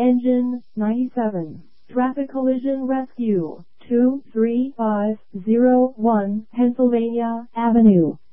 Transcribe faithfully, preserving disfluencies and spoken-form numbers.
Engine ninety-seven. Traffic Collision Rescue two three five zero one Pennsylvania Avenue.